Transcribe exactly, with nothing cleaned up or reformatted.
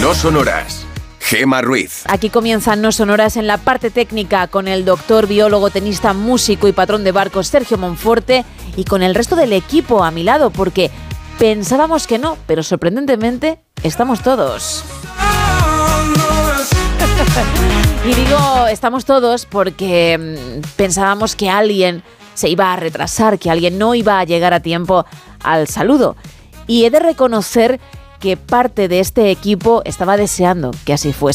No Sonoras. Gema Ruiz. Aquí comienzan No Sonoras en la parte técnica con el doctor, biólogo, tenista, músico y patrón de barcos Sergio Monforte y con el resto del equipo a mi lado porque pensábamos que no, pero sorprendentemente estamos todos. Y digo estamos todos porque mmm, pensábamos que alguien se iba a retrasar, que alguien no iba a llegar a tiempo al saludo. Y he de reconocer que parte de este equipo estaba deseando que así fuese.